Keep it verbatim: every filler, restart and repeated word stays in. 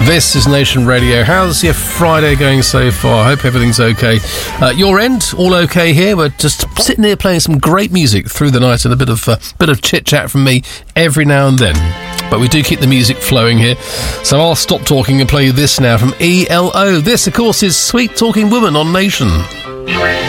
This is Nation Radio. How's your Friday going so far? I hope everything's okay. Uh, your end, all okay here? We're just sitting here playing some great music through the night and a bit of uh, bit of chit-chat from me every now and then. But we do keep the music flowing here. So I'll stop talking and play you this now from E L O. This, of course, is Sweet Talking Woman on Nation.